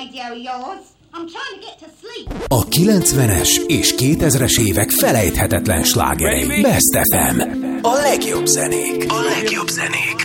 radio of yours. I'm trying to get to sleep. A 90-es és 2000-es évek felejthetetlen slágerei. Best FM. A legjobb zenék.